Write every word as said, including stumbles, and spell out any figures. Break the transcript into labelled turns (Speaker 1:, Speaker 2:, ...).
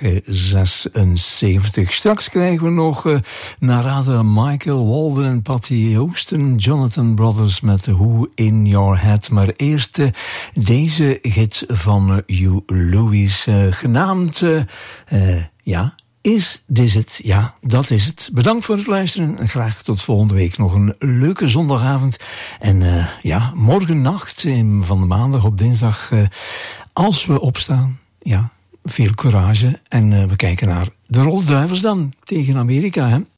Speaker 1: zesenzeventig. Straks krijgen we nog uh, Narada, Michael Walden en Patty Houston, Jonathan Brothers met Who in Your Head. Maar eerst uh, deze hit van uh, Hugh Lewis, uh, genaamd, uh, uh, ja... Is dit het? Ja, dat is het. Bedankt voor het luisteren en graag tot volgende week. Nog een leuke zondagavond. En uh, ja, morgen nacht van de maandag op dinsdag, uh, als we opstaan, ja, veel courage. En uh, we kijken naar de Rolduivels dan tegen Amerika, hè.